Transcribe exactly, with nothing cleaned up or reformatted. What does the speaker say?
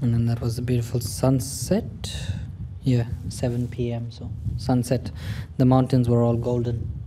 And then that was a beautiful sunset. Yeah, seven p m so sunset. The mountains were all golden.